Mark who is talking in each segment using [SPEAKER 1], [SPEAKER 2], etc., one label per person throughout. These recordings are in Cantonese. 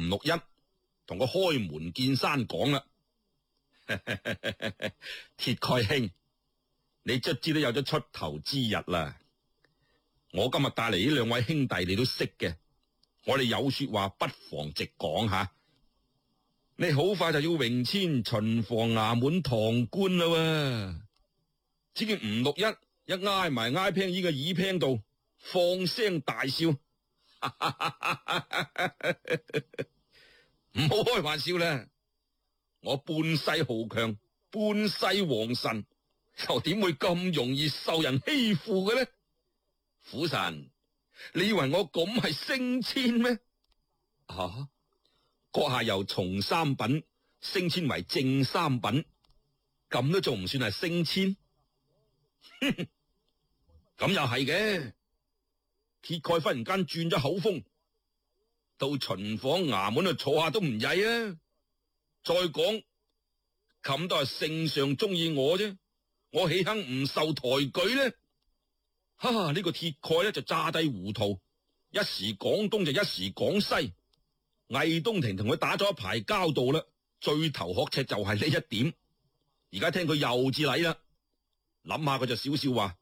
[SPEAKER 1] 六一，同佢開門見山講啦。鐵蓋兄，你卒之都有咗出頭之日啦。我今日帶嚟呢兩位兄弟你都識嘅，我哋有說話不妨直講下。你好快就要榮遷巡防衙門堂官啦喎！只見吳六一挨埋挨聽依個耳聽度，放聲大笑。唔好開玩笑啦！我半世豪強，半世皇臣，又點會咁容易受人欺負嘅呢？虎神，你以為我咁係升遷咩？啊！閣下由從三品升遷為正三品，咁都仲唔算係升遷？咁又係嘅。鐵蓋忽然間轉咗口風，到巡防衙門度坐下都唔曳啊！再講咁都係聖上中意我啫，我豈肯唔受抬舉呢？哈！呢個鐵蓋咧就詐低糊塗，一時講東就一時講西。魏東庭同佢打咗一排交道啦，最頭殼赤就係呢一點。而家聽佢又至禮啦，諗下佢就笑笑話：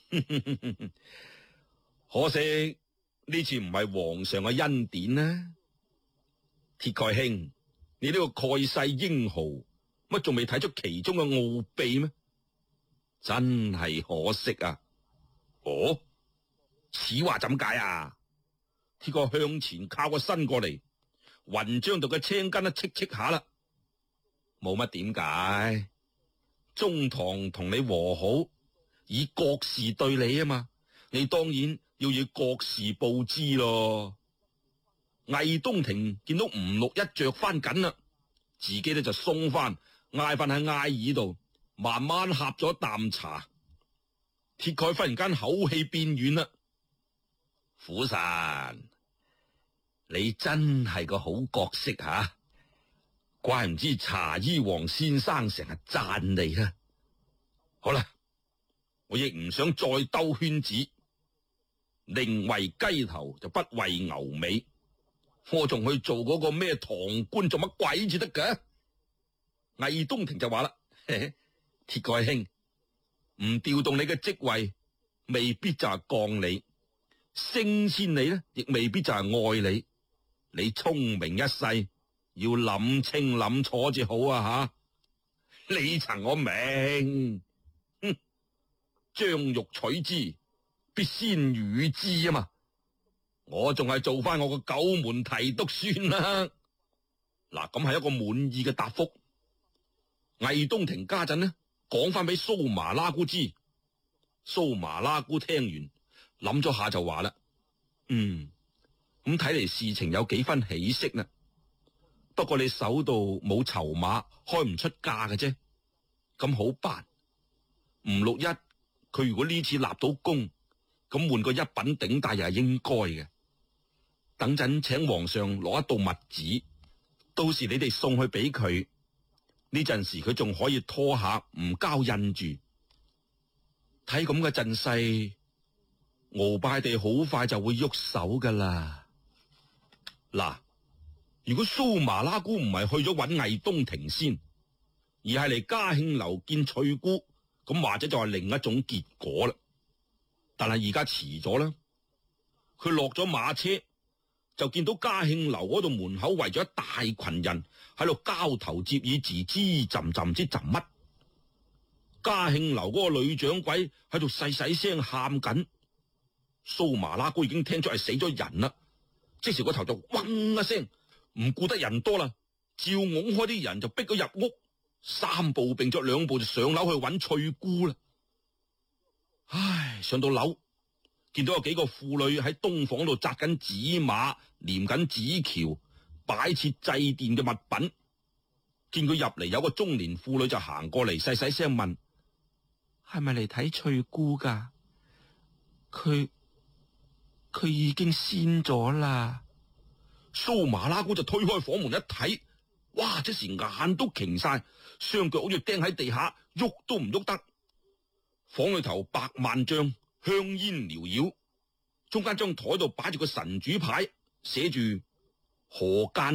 [SPEAKER 1] 可惜呢次唔係皇上嘅恩典啦。鐵蓋兄，你呢個蓋世英豪，乜仲未睇出其中嘅奧秘咩？真係可惜啊！哦，此話怎解啊？鐵蓋向前靠個身過嚟，雲章度嘅青筋都戚戚下啦。冇乜點解，中堂同你和好，以國事對你啊嘛，你當然要以國事報之咯。魏東庭見到吳六一着翻緊啦，自己咧就鬆翻，挨翻喺挨椅度，慢慢呷咗啖茶。鐵蓋忽然間口氣變軟啦，虎神，你真係個好角色吓，怪唔知茶衣王先生成日讚你啊！好啦，我亦唔想再兜圈子，寧為雞頭就不為牛尾，我仲去做嗰個咩堂官做乜鬼至得㗎？魏東庭就話啦：鐵蓋兄，唔調動你嘅職位，未必就係降你；升遷你呢，亦未必就係愛你。你聰明一世，要諗清諗楚至好啊！吓，你曾我明，將欲取之，必先予之啊嘛。我仲係做翻我個九門提督算啦。嗱，咁係一個滿意嘅答覆。魏東庭家陣呢，講翻俾蘇麻拉姑知。蘇麻拉姑聽完諗咗下就話啦：咁睇嚟事情有幾分起色啦。不過你手度冇籌碼，開唔出價嘅啫。咁好辦。吳六一佢如果呢次立到功，咁換個一品頂戴又係應該嘅。等陣請皇上攞一道密旨，到時你哋送去俾佢。呢陣時佢仲可以拖下，唔交印住。睇咁嘅陣勢，鰲拜地好快就會喐手噶啦。嗱，如果蘇麻拉姑唔係去咗搵魏東庭先，而係嚟嘉慶樓見翠姑，咁或者就係另一種結果啦。但係而家遲咗啦，佢落咗馬車就見到嘉慶樓嗰度門口圍咗一大群人喺度交頭接耳，吱吱浸浸唔知浸乜。嘉慶樓嗰個女掌櫃喺度細細聲喊緊，蘇麻拉姑已經聽出係死咗人啦，即時個頭就嗡一聲，唔顧得人多啦，照拱開啲人就逼佢入屋，三步並作兩步就上樓去揾翠姑啦。唉，上到樓見到有幾個婦女喺東房度紮緊紙馬，黏緊紙橋，擺設祭奠嘅物品。見佢入嚟，有個中年婦女就行過嚟，細細聲問：係咪嚟睇翠姑噶？佢已經先咗啦。蘇麻拉姑就推開房門一睇，哇！即時眼都擎晒，雙腳好似釘喺地下，喐都唔喐得。房裏頭百萬張，香煙繚繞，中間張台度擺住個神主牌，寫住何間